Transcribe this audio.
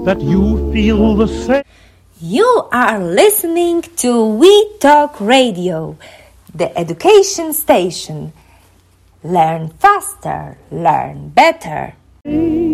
that you feel the same. You are listening to We Talk Radio, the education station. Learn faster, learn better.